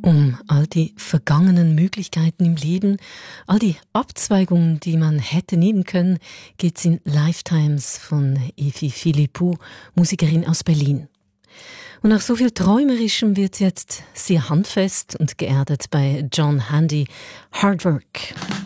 Um all die vergangenen Möglichkeiten im Leben, all die Abzweigungen, die man hätte nehmen können, geht's in Lifetimes von Evi Philippou, Musikerin aus Berlin. Und nach so viel Träumerischem wird's jetzt sehr handfest und geerdet bei John Handy, Hard Work.